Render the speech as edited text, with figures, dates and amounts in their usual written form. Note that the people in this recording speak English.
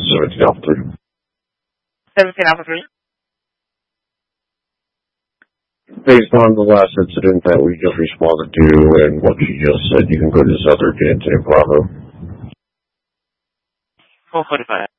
17 Alpha 3. 17 Alpha 3. Based on the last incident that we just responded to and what you just said, you can go to this other unit, Bravo. 445.